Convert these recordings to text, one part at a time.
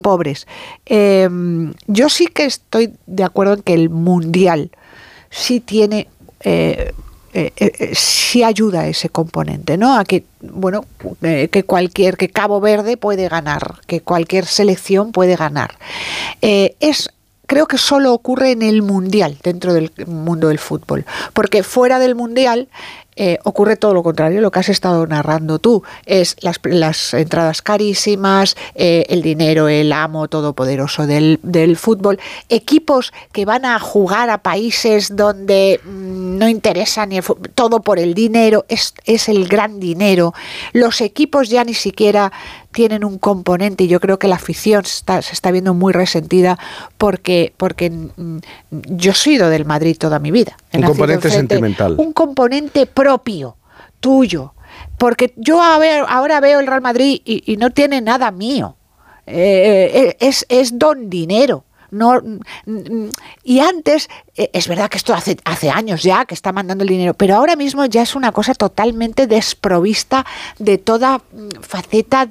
pobres. Yo sí que estoy de acuerdo en que el Mundial sí tiene, sí ayuda a ese componente, ¿no? A que, bueno, que Cabo Verde puede ganar, que cualquier selección puede ganar. Creo que solo ocurre en el Mundial, dentro del mundo del fútbol, porque fuera del Mundial ocurre todo lo contrario, lo que has estado narrando tú, es las entradas carísimas, el dinero, el amo todopoderoso del fútbol, equipos que van a jugar a países donde no interesa ni el fútbol, todo por el dinero, es el gran dinero, los equipos ya ni siquiera tienen un componente, y yo creo que la afición se está viendo muy resentida porque yo he sido del Madrid toda mi vida. Un componente sentimental. Un componente propio, tuyo. Porque yo ahora veo el Real Madrid y no tiene nada mío. Es don dinero. No, y antes, es verdad que esto hace años ya que está mandando el dinero, pero ahora mismo ya es una cosa totalmente desprovista de toda faceta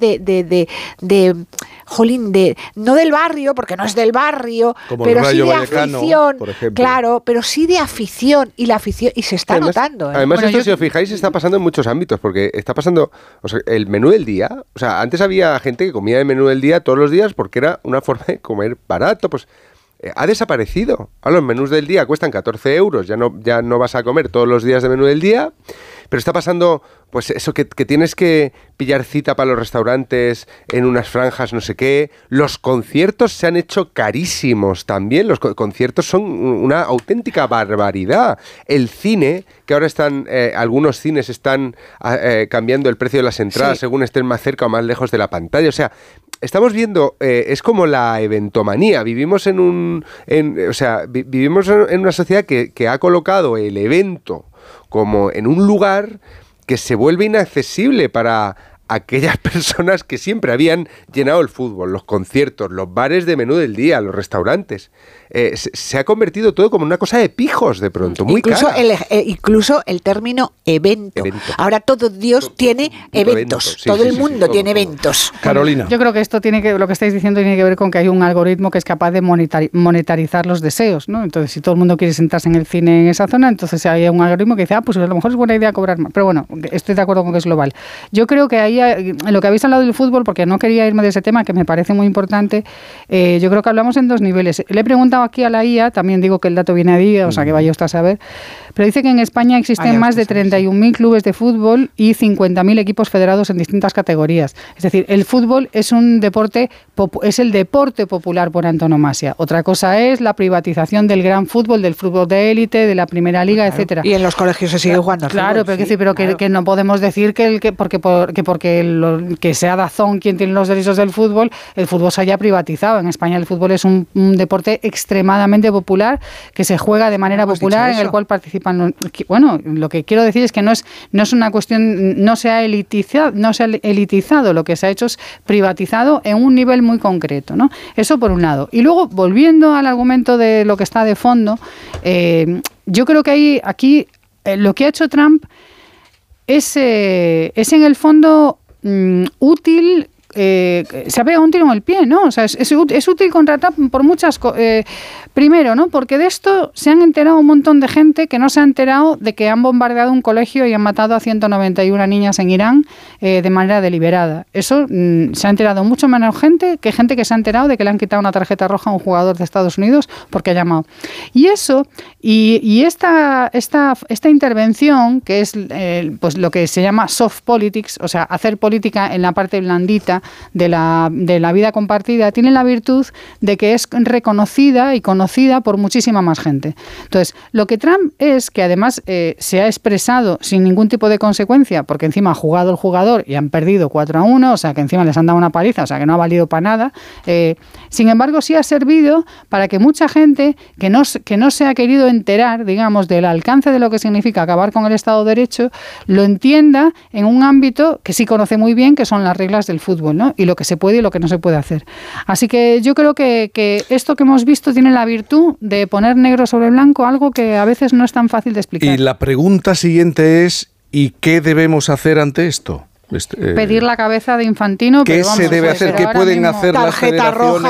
no del barrio, porque no es del barrio, como pero sí de Vallecano, afición, por ejemplo. Claro, pero sí de afición, y la afición, y se está notando. Además, esto, si os fijáis, está pasando en muchos ámbitos, porque está pasando, o sea, el menú del día, o sea, antes había gente que comía el menú del día todos los días porque era una forma de comer barato, pues ha desaparecido. Ahora los menús del día cuestan 14 euros, ya no vas a comer todos los días de menú del día, pero está pasando pues eso que tienes que pillar cita para los restaurantes en unas franjas, no sé qué. Los conciertos se han hecho carísimos también, los conciertos son una auténtica barbaridad. El cine, que ahora algunos cines están cambiando el precio de las entradas, sí, según estén más cerca o más lejos de la pantalla, o sea, estamos viendo, es como la eventomanía. Vivimos vivimos en una sociedad que ha colocado el evento como en un lugar que se vuelve inaccesible para aquellas personas que siempre habían llenado el fútbol, los conciertos, los bares de menú del día, los restaurantes. Se ha convertido todo como una cosa de pijos de pronto, muy cara. Incluso el término evento. Ahora todo Dios tiene eventos, sí, todo el mundo tiene eventos. Carolina. Yo creo que lo que estáis diciendo tiene que ver con que hay un algoritmo que es capaz de monetarizar los deseos, ¿no? Entonces, si todo el mundo quiere sentarse en el cine en esa zona, entonces hay un algoritmo que dice, pues a lo mejor es buena idea cobrar más. Pero bueno, estoy de acuerdo con que es global. Yo creo que ahí, en lo que habéis hablado del fútbol, porque no quería irme de ese tema, que me parece muy importante, yo creo que hablamos en dos niveles. Le he preguntado aquí a la IA, también digo que el dato viene a día, o sea que vaya usted a saber, pero dice que en España existen más de 31.000 clubes de fútbol y 50.000 equipos federados en distintas categorías. Es decir, el fútbol es el deporte popular por antonomasia. Otra cosa es la privatización del gran fútbol, del fútbol de élite, de la primera liga, claro, etcétera. Y en los colegios se sigue jugando al claro, fútbol. Pero claro. Que no podemos decir que sea DAZN quien tiene los derechos del fútbol, el fútbol se haya privatizado. En España el fútbol es un deporte extremadamente popular, que se juega de manera popular, en el cual participan. Bueno, lo que quiero decir es que no es una cuestión, no se ha elitizado, lo que se ha hecho es privatizado en un nivel muy concreto, ¿no? Eso por un lado. Y luego, volviendo al argumento de lo que está de fondo, yo creo que aquí lo que ha hecho Trump es en el fondo útil. Se ha pegado un tiro en el pie, ¿no? O sea, es útil contra Trump por muchas cosas. Primero, ¿no? Porque de esto se han enterado un montón de gente que no se ha enterado de que han bombardeado un colegio y han matado a 191 niñas en Irán de manera deliberada. Eso se ha enterado mucho menos gente que se ha enterado de que le han quitado una tarjeta roja a un jugador de Estados Unidos porque ha llamado. Y eso, y esta intervención, que es pues lo que se llama soft politics, o sea, hacer política en la parte blandita de la vida compartida, tiene la virtud de que es reconocida y conocida por muchísima más gente. Entonces, lo que Trump es que además se ha expresado sin ningún tipo de consecuencia, porque encima ha jugado el jugador y han perdido 4-1, o sea que encima les han dado una paliza, o sea que no ha valido para nada. Sin embargo, sí ha servido para que mucha gente que no se ha querido enterar, digamos, del alcance de lo que significa acabar con el Estado de Derecho, lo entienda en un ámbito que sí conoce muy bien, que son las reglas del fútbol, ¿no? Y lo que se puede y lo que no se puede hacer. Así que yo creo que esto que hemos visto tiene la virtud de poner negro sobre blanco algo que a veces no es tan fácil de explicar. Y la pregunta siguiente es, ¿y qué debemos hacer ante esto? Pedir la cabeza de Infantino. ¿Qué se debe hacer? ¿Qué pueden hacer las federaciones?